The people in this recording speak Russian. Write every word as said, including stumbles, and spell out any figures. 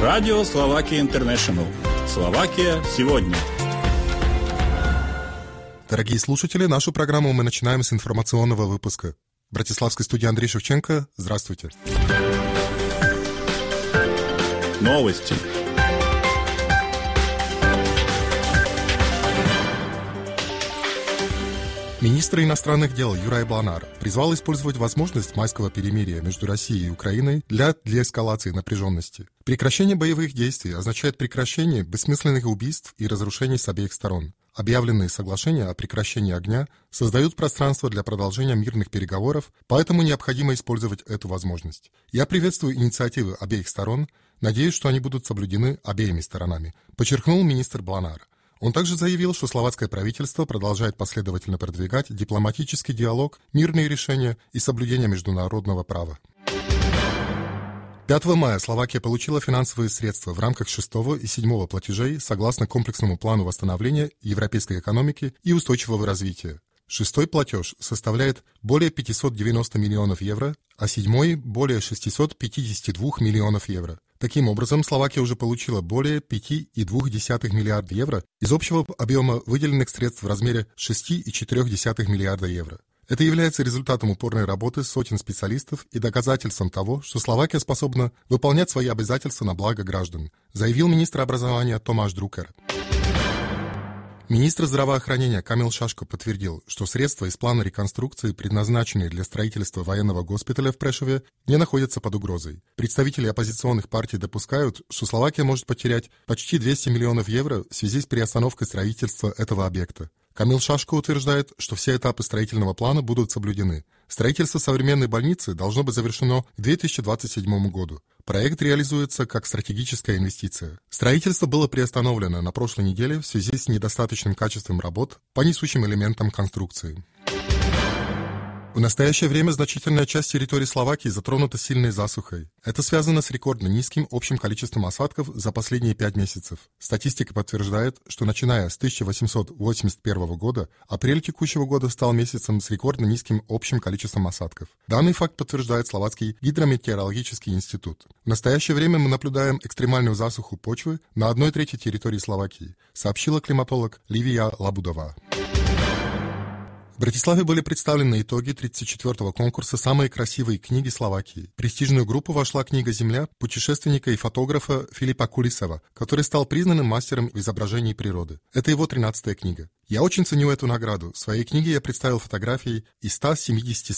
Радио Словакия Интернешнл. Словакия сегодня. Дорогие слушатели, нашу программу мы начинаем с информационного выпуска. В братиславской студии Андрей Шевченко. Здравствуйте. Новости. Министр иностранных дел Юрай Бланар призвал использовать возможность майского перемирия между Россией и Украиной для деэскалации напряженности. Прекращение боевых действий означает прекращение бессмысленных убийств и разрушений с обеих сторон. Объявленные соглашения о прекращении огня создают пространство для продолжения мирных переговоров, поэтому необходимо использовать эту возможность. Я приветствую инициативы обеих сторон, надеюсь, что они будут соблюдены обеими сторонами, подчеркнул министр Бланар. Он также заявил, что словацкое правительство продолжает последовательно продвигать дипломатический диалог, мирные решения и соблюдение международного права. пятого мая Словакия получила финансовые средства в рамках шестого и седьмого платежей согласно комплексному плану восстановления европейской экономики и устойчивого развития. Шестой платеж составляет более пятьсот девяносто миллионов евро, а седьмой – более шестьсот пятьдесят два миллионов евро. Таким образом, Словакия уже получила более пять целых две десятых миллиарда евро из общего объема выделенных средств в размере шесть целых четыре десятых миллиарда евро. Это является результатом упорной работы сотен специалистов и доказательством того, что Словакия способна выполнять свои обязательства на благо граждан, заявил министр образования Томаш Друкер. Министр здравоохранения Камил Шашко подтвердил, что средства из плана реконструкции, предназначенные для строительства военного госпиталя в Прешове, не находятся под угрозой. Представители оппозиционных партий допускают, что Словакия может потерять почти двести миллионов евро в связи с приостановкой строительства этого объекта. Камил Шашко утверждает, что все этапы строительного плана будут соблюдены. Строительство современной больницы должно быть завершено к две тысячи двадцать седьмому году. Проект реализуется как стратегическая инвестиция. Строительство было приостановлено на прошлой неделе в связи с недостаточным качеством работ по несущим элементам конструкции. В настоящее время значительная часть территории Словакии затронута сильной засухой. Это связано с рекордно низким общим количеством осадков за последние пять месяцев. Статистика подтверждает, что начиная с тысяча восемьсот восемьдесят первого года, апрель текущего года стал месяцем с рекордно низким общим количеством осадков. Данный факт подтверждает Словацкий гидрометеорологический институт. В настоящее время мы наблюдаем экстремальную засуху почвы на одной трети территории Словакии, сообщила климатолог Ливия Лабудова. В Братиславе были представлены итоги тридцать четвёртого конкурса «Самые красивые книги Словакии». В престижную группу вошла книга «Земля» путешественника и фотографа Филиппа Кулисова, который стал признанным мастером в изображении природы. Это его тринадцатая книга. Я очень ценю эту награду. В своей книге я представил фотографии из ста семидесяти